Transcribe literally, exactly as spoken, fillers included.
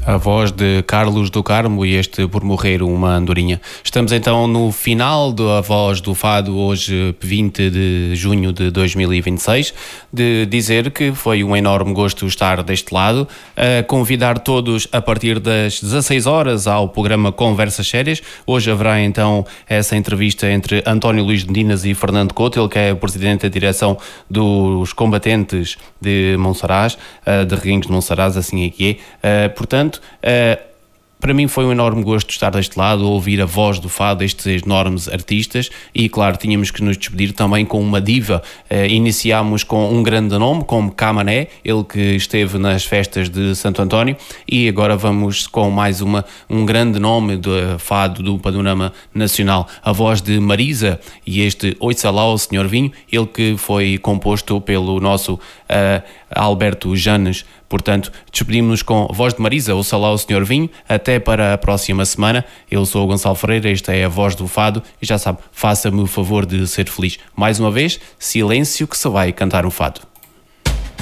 A voz de Carlos do Carmo e este Por Morrer uma Andorinha. Estamos então no final da Voz do Fado, hoje vinte de junho de dois mil e vinte e seis, de dizer que foi um enorme gosto estar deste lado, a convidar todos a partir das dezasseis horas ao programa Conversas Sérias. Hoje haverá então essa entrevista entre António Luís de Medinas e Fernando Couto, ele que é o presidente da direção dos combatentes de Monsaraz, de Reguengos de Monsaraz, assim é que é. Portanto, Uh, para mim foi um enorme gosto estar deste lado, ouvir a voz do fado destes enormes artistas e, claro, tínhamos que nos despedir também com uma diva. Uh, iniciámos com um grande nome, como Camané, ele que esteve nas festas de Santo António, e agora vamos com mais uma, um grande nome do fado do panorama nacional, a voz de Marisa e este Oiça lá o Senhor Vinho, ele que foi composto pelo nosso uh, Alberto Janes. Portanto, despedimos-nos com a voz de Marisa, ouça lá o Senhor Vinho, até para a próxima semana. Eu sou o Gonçalo Ferreira, esta é a Voz do Fado e já sabe, faça-me o favor de ser feliz. Mais uma vez, silêncio que se vai cantar um fado.